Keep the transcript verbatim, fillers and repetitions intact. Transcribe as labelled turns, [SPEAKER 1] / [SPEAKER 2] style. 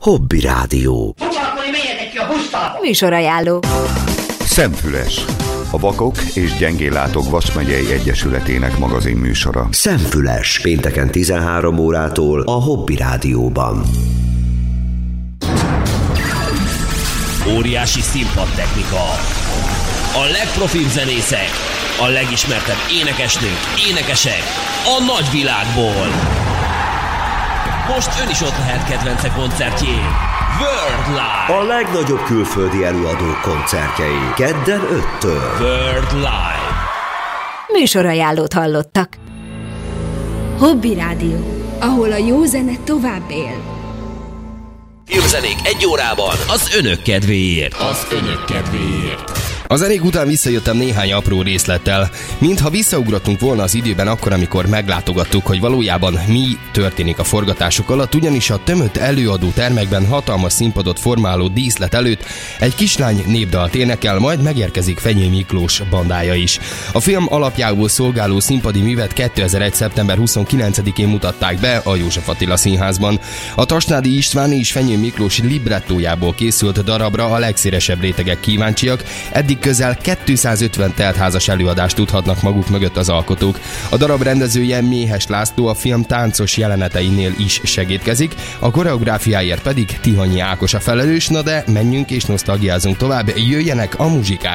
[SPEAKER 1] Hobby Rádió.
[SPEAKER 2] Foglalkozni, menjetek ki a busztába!
[SPEAKER 3] Műsorajánló.
[SPEAKER 4] Szemfüles, a Vakok és Gyengéllátók Vas megyei egyesületének magazin műsora.
[SPEAKER 1] Szemfüles, pénteken tizenhárom órától a Hobby Rádióban.
[SPEAKER 5] Óriási színpadtechnika, a legprofibb zenészek, a legismertebb énekesnők, énekesek a nagyvilágból. Most ön is ott lehet kedvence koncertjén. World Live.
[SPEAKER 1] A legnagyobb külföldi előadók koncertjei. Kedden öttől.
[SPEAKER 5] World Live.
[SPEAKER 3] Műsorajánlót hallottak.
[SPEAKER 6] Hobby Rádió, ahol a jó zene tovább él.
[SPEAKER 5] Filmzenék egy órában az önök kedvéért. Az önök kedvéért.
[SPEAKER 7] A zenék után visszajöttem néhány apró részlettel, mintha visszaugrottunk volna az időben akkor, amikor meglátogattuk, hogy valójában mi történik a forgatások alatt, ugyanis a tömött előadó termekben hatalmas színpadot formáló díszlet előtt egy kislány népdalt énekel, majd megérkezik Fenyő Miklós bandája is. A film alapjául szolgáló színpadi művet kétezer-egy. szeptember huszonkilencedikén mutatták be a József Attila Színházban. A Tasnádi István és Fenyő Miklós librettójából készült darabra a legszélesebb rétegek kíváncsiak, eddig közel kétszázötven teltházas előadást tudhatnak maguk mögött az alkotók. A darab rendezője Méhes László a film táncos jeleneteinél is segítkezik, a koreográfiáért pedig Tihanyi Ákos a felelős, na de menjünk és nosztalgiázunk tovább, jöjjenek a muzsikák.